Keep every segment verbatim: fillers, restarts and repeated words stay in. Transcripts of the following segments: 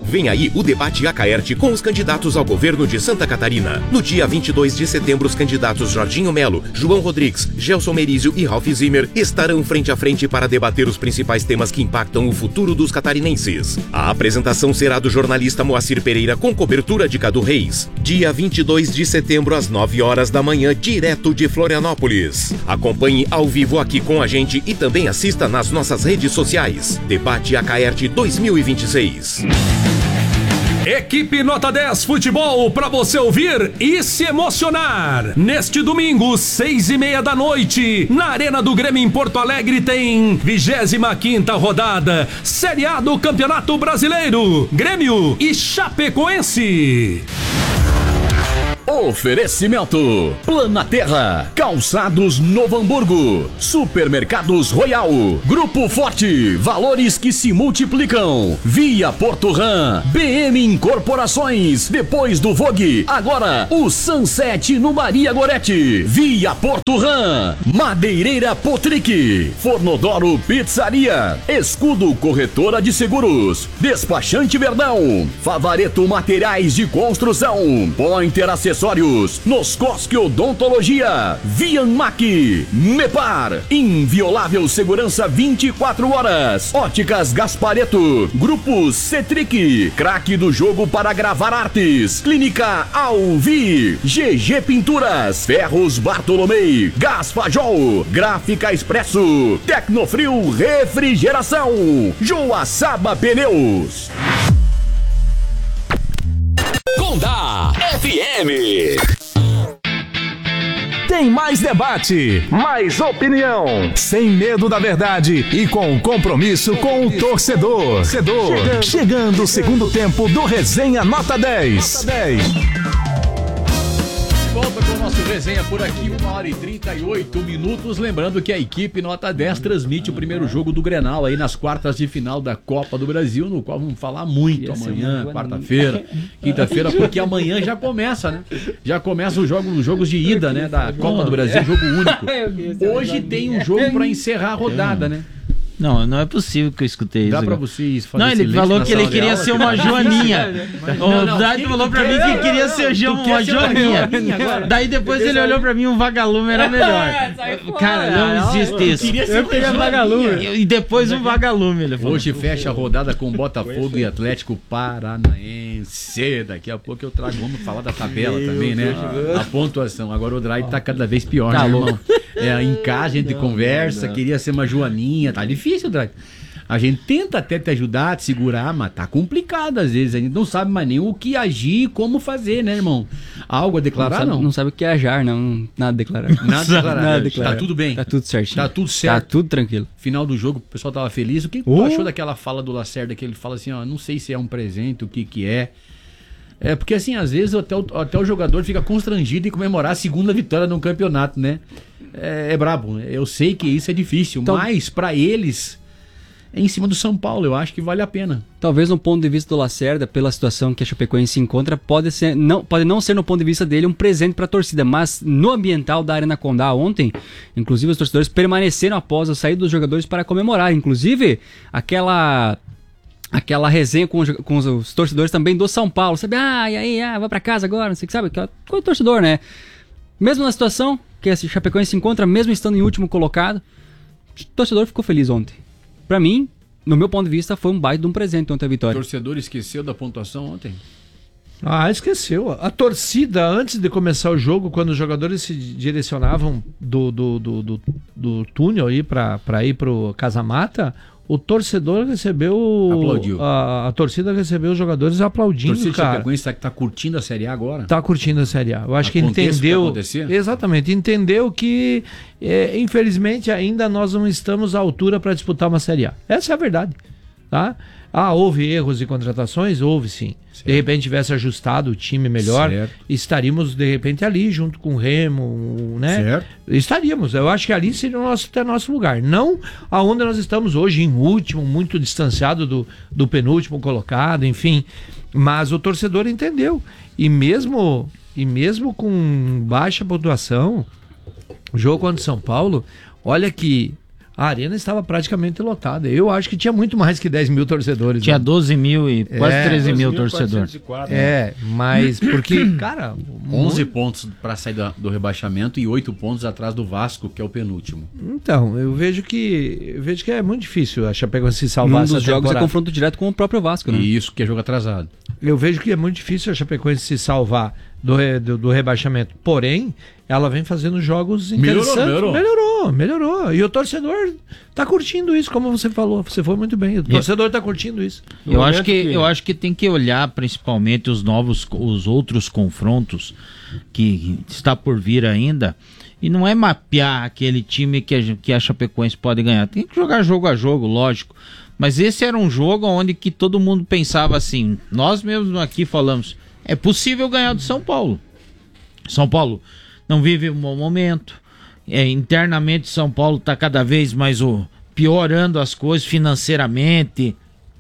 Vem aí o debate Acaerte com os candidatos ao governo de Santa Catarina. No dia vinte e dois de setembro, os candidatos Jorginho Melo, João Rodrigues, Gelson Merizio e Ralph Zimmer estarão frente a frente para debater os principais temas que impactam o futuro dos catarinenses. A apresentação será do jornalista Moacir Pereira com cobertura de Cadu Reis. Dia vinte e dois de setembro, às nove horas da manhã, direto de Florianópolis. Acompanhe ao vivo aqui com a gente e também assista nas nossas redes sociais. Debate Acaerte dois mil e vinte e seis. Equipe Nota dez Futebol para você ouvir e se emocionar. Neste domingo, seis e meia da noite, na Arena do Grêmio em Porto Alegre tem vigésima quinta rodada, Série A do Campeonato Brasileiro, Grêmio e Chapecoense. Oferecimento Planaterra, Calçados Novo Hamburgo, Supermercados Royal, Grupo Forte, valores que se multiplicam, Via Porto Ram, B M Incorporações, depois do Vogue, agora o Sunset no Maria Gorete, Via Porto Ram, Madeireira Potric, Fornodoro Pizzaria, Escudo Corretora de Seguros, Despachante Verdão, Favareto Materiais de Construção, Pointer Acessórios, Noscosque Odontologia, Vianmac, Mepar, Inviolável Segurança vinte e quatro horas, Óticas Gaspareto, Grupo Cetric, craque do jogo para gravar artes, Clínica Alvi, G G Pinturas, Ferros Bartolomei, Gás Fajol, Gráfica Expresso, Tecnofrio Refrigeração, Joaçaba Pneus. Condá F M. Tem mais debate, mais opinião, sem medo da verdade e com compromisso com o torcedor. Chegando, Chegando o segundo tempo do Resenha Nota dez. Nota dez. Volta com o nosso Resenha por aqui, uma hora e trinta e oito minutos. Lembrando que a equipe Nota dez transmite o primeiro jogo do Grenal aí nas quartas de final da Copa do Brasil, no qual vamos falar muito amanhã, quarta-feira, quinta-feira, porque amanhã já começa, né? Já começa os jogos, os jogos de ida, né? Da Copa do Brasil, jogo único. Hoje tem um jogo para encerrar a rodada, né? Não, não é possível que eu escutei isso. Dá pra vocês fazer Não, ele falou que ele queria ser uma joaninha. O Dai falou pra mim que queria ser uma joaninha. Daí depois ele olhou pra mim, um vagalume era melhor. Cara, não existe isso. Eu queria vagalume. E depois um vagalume, ele falou. Hoje fecha a rodada com Botafogo e Atlético Paranaense. Daqui a pouco eu trago, vamos falar da tabela também, né? A pontuação. Agora o drive tá cada vez pior, né, irmão? É, em casa a gente conversa, queria ser uma joaninha, tá difícil. Difícil, Drake. A gente tenta até te ajudar, te segurar, mas tá complicado às vezes. A gente não sabe mais nem o que agir, como fazer, né, irmão? Algo a declarar, não? Não, sabe, não sabe o que é ajar, não. Nada a declarar. Nada a declarar. Nada a declarar. Tá tudo bem. Tá tudo certinho. Tá tudo certo. Tá tudo tranquilo. Final do jogo, o pessoal tava feliz. O que tu uh. achou daquela fala do Lacerda, que ele fala assim, ó, não sei se é um presente, o que que é. É, porque assim, às vezes até o, até o jogador fica constrangido em comemorar a segunda vitória num campeonato, né? É, é brabo. Eu sei que isso é difícil, então, mas pra eles é em cima do São Paulo, eu acho que vale a pena. Talvez no ponto de vista do Lacerda, pela situação que a Chapecoense se encontra, pode, ser, não, pode não ser no ponto de vista dele um presente para a torcida, mas no ambiental da Arena Condá ontem, inclusive os torcedores permaneceram após a saída dos jogadores para comemorar, inclusive aquela... aquela resenha com os, com os torcedores também do São Paulo, sabe? Ah, e aí, ah, vai pra casa agora, não sei o que, sabe? Com o torcedor, né? Mesmo na situação que a Chapecoense se encontra, mesmo estando em último colocado, o torcedor ficou feliz ontem. Pra mim, no meu ponto de vista, foi um baita de um presente ontem a vitória. O torcedor esqueceu da pontuação ontem? Ah, esqueceu. A torcida, antes de começar o jogo, quando os jogadores se direcionavam do, do, do, do, do túnel aí pra, pra ir pro Casa Mata, o torcedor recebeu... Aplaudiu. A, a torcida recebeu os jogadores aplaudindo, torcida cara. A torcida tá, tá curtindo a Série A agora? Tá curtindo a Série A. Eu acho que entendeu... Exatamente. Entendeu que, é, infelizmente, ainda nós não estamos à altura para disputar uma Série A. Essa é a verdade. Tá? Ah, houve erros de contratações? Houve, sim. Certo. De repente tivesse ajustado o time melhor, certo. Estaríamos, de repente, ali, junto com o Remo, né? Certo. Estaríamos. Eu acho que ali seria o nosso, até nosso lugar. Não aonde nós estamos hoje, em último, muito distanciado do, do penúltimo colocado, enfim. Mas o torcedor entendeu. E mesmo, e mesmo com baixa pontuação, o jogo contra o São Paulo, olha que A arena estava praticamente lotada. Eu acho que tinha muito mais que dez mil torcedores. Tinha né? doze mil e quase é, treze mil torcedores. É, mas porque, cara... onze muito... pontos para sair do, do rebaixamento e oito pontos atrás do Vasco, que é o penúltimo. Então, eu vejo que eu vejo que é muito difícil a Chapecoense se salvar. Um dos jogos temporada. É confronto direto com o próprio Vasco, né? E isso que é jogo atrasado. Eu vejo que é muito difícil a Chapecoense se salvar do, do, do rebaixamento. Porém, ela vem fazendo jogos interessantes. Melhorou, melhorou. Melhorou, melhorou. E o torcedor tá curtindo isso, como você falou. Você foi muito bem. O torcedor tá curtindo isso. Eu acho que, que eu acho que tem que olhar principalmente os novos, os outros confrontos que está por vir ainda. E não é mapear aquele time que a, que a Chapecoense pode ganhar. Tem que jogar jogo a jogo, lógico. Mas esse era um jogo onde que todo mundo pensava assim, nós mesmos aqui falamos, é possível ganhar do São Paulo. São Paulo não vive um bom momento, é, internamente São Paulo está cada vez mais oh, piorando as coisas financeiramente,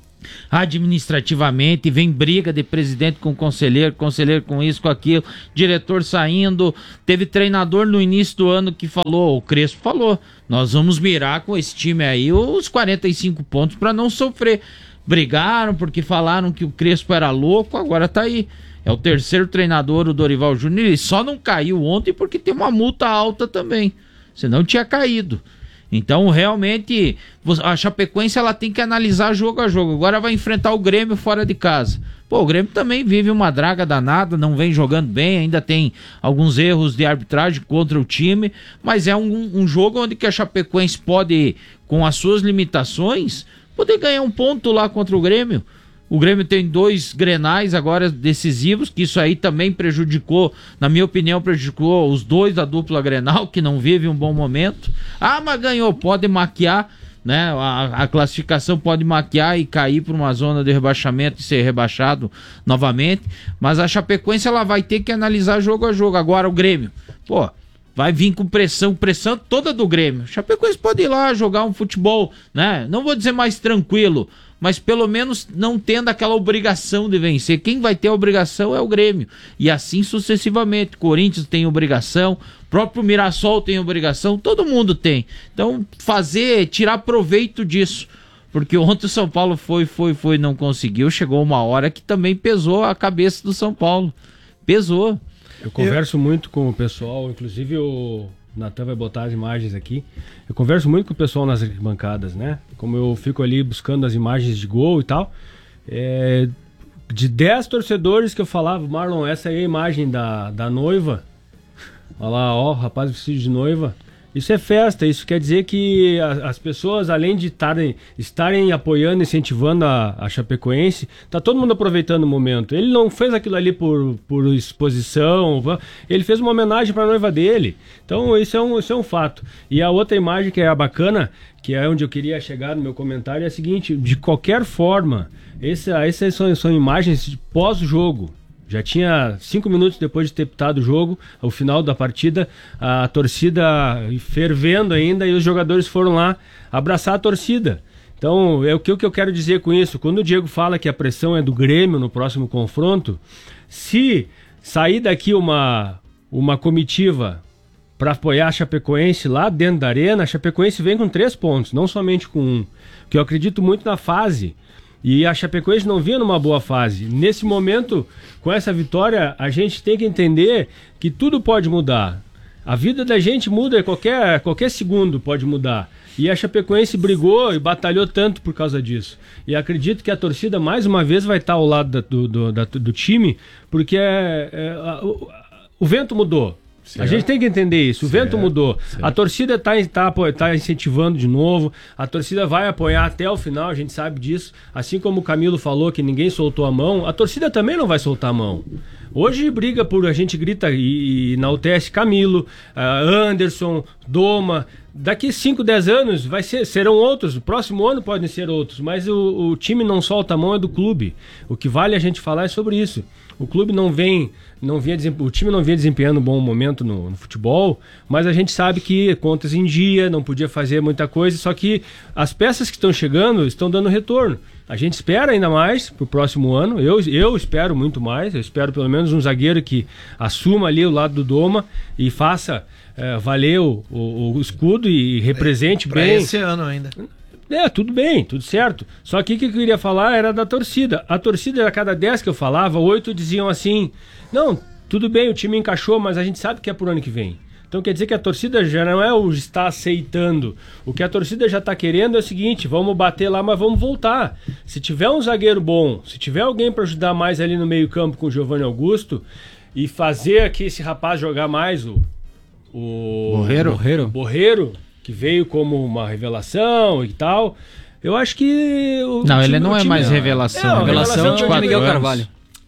administrativamente, vem briga de presidente com conselheiro, conselheiro com isso, com aquilo, diretor saindo, teve treinador no início do ano que falou, o Crespo falou, nós vamos mirar com esse time aí os quarenta e cinco pontos para não sofrer. Brigaram porque falaram que o Crespo era louco, agora tá aí. É o terceiro treinador, o Dorival Júnior, e só não caiu ontem porque tem uma multa alta também, senão tinha caído. Então, realmente, a Chapecoense ela tem que analisar jogo a jogo. Agora vai enfrentar o Grêmio fora de casa. Pô, o Grêmio também vive uma draga danada, não vem jogando bem, ainda tem alguns erros de arbitragem contra o time, mas é um, um jogo onde que a Chapecoense pode, com as suas limitações, poder ganhar um ponto lá contra o Grêmio. O Grêmio tem dois Grenais agora decisivos, que isso aí também prejudicou, na minha opinião, prejudicou os dois da dupla Grenal, que não vivem um bom momento. Ah, mas ganhou, pode maquiar, né? A, a classificação pode maquiar e cair para uma zona de rebaixamento e ser rebaixado novamente. Mas a Chapecoense ela vai ter que analisar jogo a jogo. Agora o Grêmio, pô, vai vir com pressão, pressão toda do Grêmio. O Chapecoense pode ir lá jogar um futebol, né? Não vou dizer mais tranquilo, mas pelo menos não tendo aquela obrigação de vencer. Quem vai ter a obrigação é o Grêmio. E assim sucessivamente. Corinthians tem obrigação, próprio Mirassol tem obrigação, todo mundo tem. Então, fazer, tirar proveito disso. Porque ontem o São Paulo foi, foi, foi, não conseguiu. Chegou uma hora que também pesou a cabeça do São Paulo. Pesou. Eu converso Eu... muito com o pessoal, inclusive o Natan vai botar as imagens aqui. Eu converso muito com o pessoal nas arquibancadas, né? Como eu fico ali buscando as imagens de gol e tal. É, de dez torcedores que eu falava, Marlon, essa aí é a imagem da, da noiva. Olha lá, ó, rapaz vestido de noiva. Isso é festa, isso quer dizer que a, as pessoas, além de tarem, estarem apoiando, incentivando a, a Chapecoense, tá todo mundo aproveitando o momento. Ele não fez aquilo ali por, por exposição, ele fez uma homenagem para a noiva dele. Então isso é, um, isso é um fato. E a outra imagem que é a bacana, que é onde eu queria chegar no meu comentário, é a seguinte, de qualquer forma, esse, essas são, são imagens pós-jogo. Já tinha cinco minutos depois de ter pitado o jogo, ao final da partida, a torcida fervendo ainda e os jogadores foram lá abraçar a torcida. Então, é o que eu quero dizer com isso. Quando o Diego fala que a pressão é do Grêmio no próximo confronto, se sair daqui uma, uma comitiva para apoiar a Chapecoense lá dentro da arena, a Chapecoense vem com três pontos, não somente com um. Que eu acredito muito na fase. E a Chapecoense não vinha numa boa fase. Nesse momento, com essa vitória, a gente tem que entender que tudo pode mudar. A vida da gente muda, qualquer, qualquer segundo pode mudar. E a Chapecoense brigou e batalhou tanto por causa disso. E acredito que a torcida, mais uma vez, vai estar ao lado da, do, do, da, do time, porque é, é, a, o, o vento mudou. Certo. A gente tem que entender isso, o certo, vento mudou, certo. A torcida está tá, tá incentivando de novo, a torcida vai apoiar até o final, a gente sabe disso, assim como o Camilo falou que ninguém soltou a mão, a torcida também não vai soltar a mão. Hoje briga por, a gente grita e, e enaltece Camilo, uh, Anderson, Doma, daqui cinco, dez anos vai ser, serão outros, no próximo ano podem ser outros, mas o, o time não solta a mão é do clube, o que vale a gente falar é sobre isso. O clube não vem, não vinha, o time não vinha desempenhando um bom momento no, no futebol, mas a gente sabe que contas em dia, não podia fazer muita coisa, só que as peças que estão chegando estão dando retorno. A gente espera ainda mais pro próximo ano. Eu, eu espero muito mais. Eu espero pelo menos um zagueiro que assuma ali o lado do Doma e faça é, valer o, o, o escudo e represente pra bem. Esse ano ainda. É, tudo bem, tudo certo. Só que o que eu queria falar era da torcida. A torcida, a cada dez que eu falava, oito diziam assim: não, tudo bem, o time encaixou, mas a gente sabe que é pro ano que vem. Então quer dizer que a torcida já não é o está aceitando. O que a torcida já está querendo é o seguinte: vamos bater lá, mas vamos voltar. Se tiver um zagueiro bom, se tiver alguém para ajudar mais ali no meio campo com o Giovanni Augusto e fazer aqui esse rapaz jogar mais, o, o Borreiro. Borreiro, Borreiro, que veio como uma revelação e tal, eu acho que... O não, time, ele não é time, mais revelação. É, revelação é o Miguel Carvalho.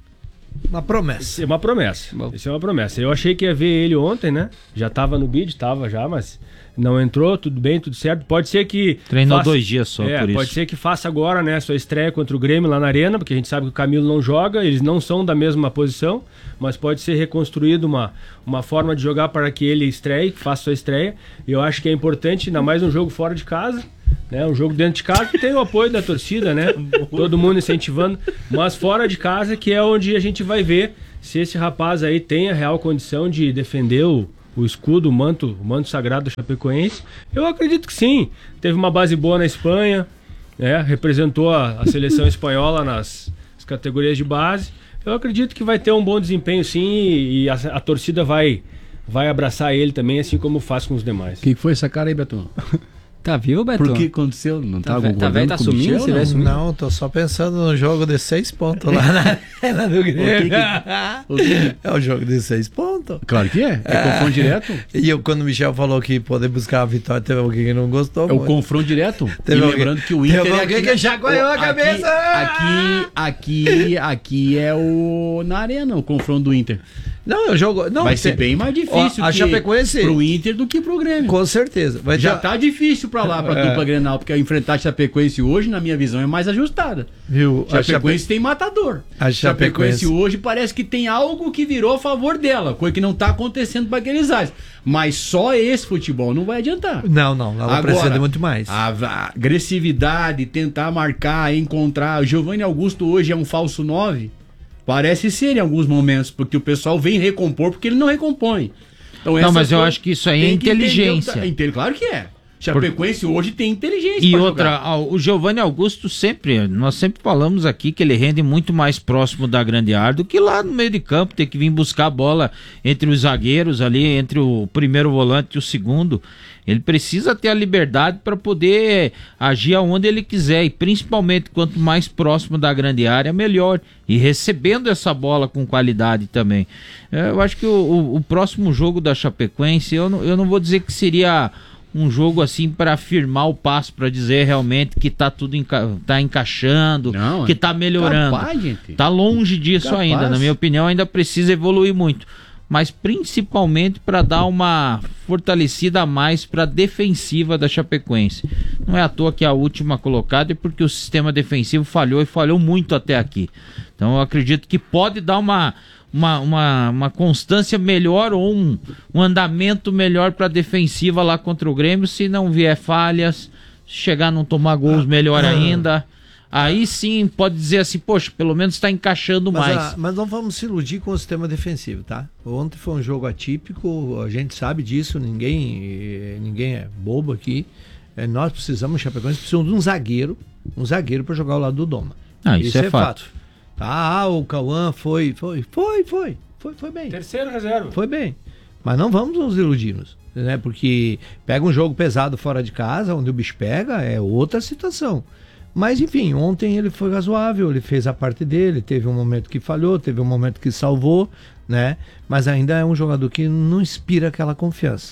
Uma promessa. É uma promessa. Bom. Isso é uma promessa. Eu achei que ia ver ele ontem, né? Já tava no bid, tava já, mas não entrou, tudo bem, tudo certo. Pode ser que... Treinou faça... dois dias só, é, por isso. Pode ser que faça agora, né, sua estreia contra o Grêmio lá na Arena, porque a gente sabe que o Camilo não joga, eles não são da mesma posição, mas pode ser reconstruído uma, uma forma de jogar para que ele estreie, que faça sua estreia. E eu acho que é importante, ainda mais um jogo fora de casa, né? Um jogo dentro de casa que tem o apoio da torcida, né? Todo mundo incentivando, mas fora de casa que é onde a gente vai ver se esse rapaz aí tem a real condição de defender o, o escudo, o manto, o manto sagrado do Chapecoense. Eu acredito que sim. Teve uma base boa na Espanha, né? Representou a, a seleção espanhola nas, nas categorias de base. Eu acredito que vai ter um bom desempenho sim e, e a, a torcida vai, vai abraçar ele também, assim como faz com os demais. O que foi essa cara aí, Beton? Tá vivo, Beto? Por que aconteceu? Não tá, tá, tá velho, tá sumindo? Não? Sumindo? Não, tô só pensando no jogo de seis pontos lá na Arena do Grêmio. O que que... É o jogo de seis pontos. Claro que é. É, é. confronto direto. E eu, quando o Michel falou que poder buscar a vitória, teve alguém que não gostou. É muito. O confronto direto. Teve e alguém... lembrando que o Inter teve é alguém aqui... que já ganhou a cabeça. Aqui, aqui, aqui é o... na Arena, o confronto do Inter. Não, eu jogo. Não, vai ser bem mais difícil ó, a Chapecoense pro Inter do que pro Grêmio. Com certeza. Vai Já ter... tá difícil pra lá, pra é. dupla Grenal, porque enfrentar a Chapecoense hoje, na minha visão, é mais ajustada. Viu? A Chapecoense Chape... tem matador. A Chapecoense... Chapecoense hoje parece que tem algo que virou a favor dela, coisa que não tá acontecendo para aqueles ares. Mas só esse futebol não vai adiantar. Não, não. Ela Agora, precisa de muito mais. A, a agressividade, tentar marcar, encontrar. O Giovanni Augusto hoje é um falso nove. Parece ser em alguns momentos, porque o pessoal vem recompor porque ele não recompõe. Então, não, mas eu acho que isso aí é inteligência. Entender, claro que é. Chapecoense Por... hoje tem inteligência. E outra, jogar. O Giovanni Augusto sempre, nós sempre falamos aqui que ele rende muito mais próximo da grande área do que lá no meio de campo, ter que vir buscar a bola entre os zagueiros ali, entre o primeiro volante e o segundo. Ele precisa ter a liberdade para poder agir aonde ele quiser e principalmente quanto mais próximo da grande área, melhor. E recebendo essa bola com qualidade também. Eu acho que o, o, o próximo jogo da Chapecoense, eu não, eu não vou dizer que seria um jogo assim para afirmar o passo, para dizer realmente que tá tudo enca tá encaixando, não, que tá melhorando. Capaz, gente. Tá longe disso capaz. Ainda, na minha opinião, ainda precisa evoluir muito. Mas principalmente para dar uma fortalecida a mais para a defensiva da Chapecoense. Não é à toa que a última colocada é porque o sistema defensivo falhou e falhou muito até aqui. Então eu acredito que pode dar uma, uma, uma, uma constância melhor ou um, um andamento melhor para a defensiva lá contra o Grêmio, se não vier falhas, chegar a não tomar gols melhor ainda. Aí sim pode dizer assim, poxa, pelo menos está encaixando mas, mais. A, mas não vamos se iludir com o sistema defensivo, tá? Ontem foi um jogo atípico, a gente sabe disso, ninguém, ninguém é bobo aqui. É, nós precisamos, Chapecoense, precisamos de um zagueiro, um zagueiro para jogar ao lado do Doma. Ah, isso, isso é, é fato. fato. Tá, ah, o Cauã foi, foi, foi, foi, foi, foi bem. Terceiro reserva. Foi bem. Mas não vamos nos iludirmos, né? Porque pega um jogo pesado fora de casa, onde o bicho pega, é outra situação. Mas enfim, ontem ele foi razoável, ele fez a parte dele, teve um momento que falhou, teve um momento que salvou, né? Mas ainda é um jogador que não inspira aquela confiança.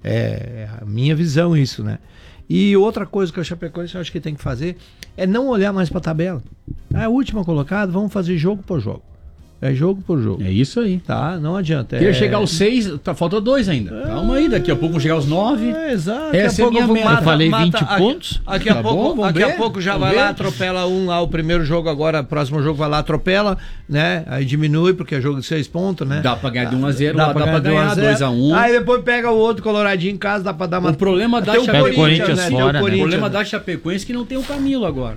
É a minha visão isso, né? E outra coisa que o Chapecoense eu acho que tem que fazer é não olhar mais para a tabela. É a última colocada, vamos fazer jogo por jogo. É jogo por jogo. É isso aí. Tá? Não adianta. Queria é... chegar aos seis, tá, falta dois ainda. É... Calma aí, daqui a pouco vão chegar aos nove. É, exato. Essa é a minha meta. Eu falei vinte mata, pontos. Daqui, daqui, a, tá pouco, bom, daqui a pouco já vamos vai ver. lá, atropela um lá, o primeiro jogo agora, próximo jogo vai lá, atropela, né? Aí diminui, porque é jogo de seis pontos, né? Dá pra ganhar de um a zero, dá, dá, dá pra ganhar dois a um. Aí depois pega o outro coloradinho em casa, dá pra dar uma... O problema da Chapecoense, Corinthians né? fora, O né? problema da Chapecoense é que não tem o Camilo agora.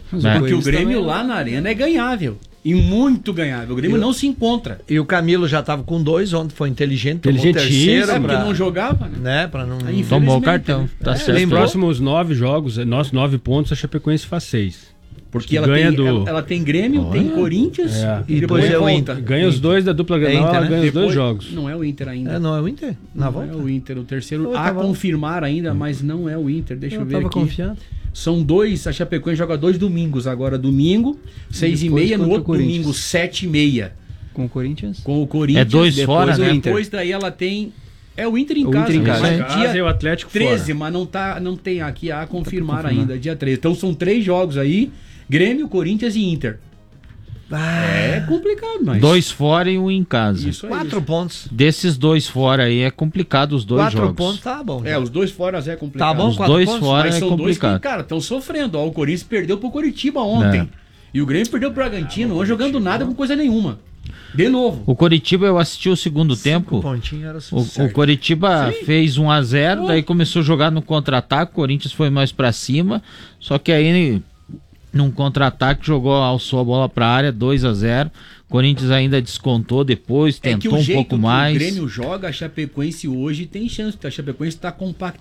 É. Porque o Grêmio lá na Arena é ganhável. E muito ganhável. O Grêmio eu, não se encontra. E o Camilo já estava com dois, ontem foi inteligente, tomou inteligente terceiro. É porque não jogava, né? né? Pra não... Tomou o cartão. Tá é, certo. Nos próximos nove jogos, nossos nove pontos, a Chapecoense faz seis. Porque ela tem, do... ela, ela tem Grêmio, oh, tem é. Corinthians é. e depois, depois é o Inter. Ganha os dois da dupla Grenal, é Inter, né? ganha depois, os dois jogos. Não é o Inter ainda. É, não é o Inter? Na não volta? é o Inter. O terceiro eu a tava... confirmar ainda, mas não é o Inter. Deixa eu, eu ver tava aqui. Confiante. São dois, a Chapecoense joga dois domingos. Agora domingo, seis e meia, no outro domingo, sete e meia. Com o Corinthians? Com o Corinthians. É dois fora, né? Depois daí ela tem... É o Inter em o casa. Inter em casa. Mas casa dia é o Atlético treze, fora. Mas não, tá, não tem aqui a confirmar tá ainda, dia treze. Então são três jogos aí, Grêmio, Corinthians e Inter. Ah, é complicado, mas... Dois fora e um em casa. Isso aí. Quatro pontos. Desses dois fora aí é complicado os dois Quatro jogos. Quatro pontos tá bom. Já. É, os dois fora é complicado. Tá bom, os dois pontos, fora mas é são complicado. Dois que, cara, estão sofrendo. Ó, o Corinthians perdeu pro Coritiba ontem. É. E o Grêmio perdeu pro Bragantino, não jogando nada com coisa nenhuma. De novo. O Coritiba, eu assisti o segundo Cinco tempo. Era o, o Coritiba Sim. fez um a zero, oh. daí começou a jogar no contra-ataque, o Corinthians foi mais pra cima, só que aí num contra-ataque jogou, alçou a bola pra área, dois a zero. Corinthians ainda descontou depois, tentou é um pouco mais. O Grêmio joga, a Chapecoense hoje tem chance, a Chapecoense está compacta